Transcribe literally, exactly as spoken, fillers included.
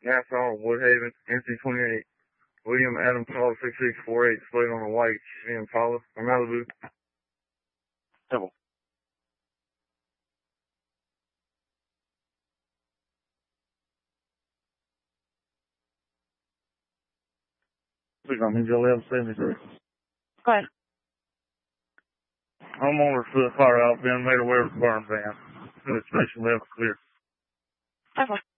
Nassau, Woodhaven, N C twenty-eight. William Adam Paul six six four eight, displayed on a white Chevy Impala from Malibu. Double. Click on Ninja eleven seventy-three. Go ahead. Homeowner foot fire out, been made aware of the burn ban. Station level clear. Okay.